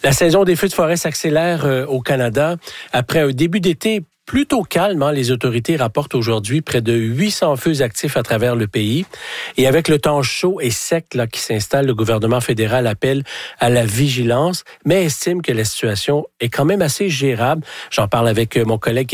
La saison des feux de forêt s'accélère au Canada. Après un début d'été plutôt calme, les autorités rapportent aujourd'hui près de 800 feux actifs à travers le pays. Et avec le temps chaud et sec qui s'installe, le gouvernement fédéral appelle à la vigilance, mais estime que la situation est quand même assez gérable. J'en parle avec mon collègue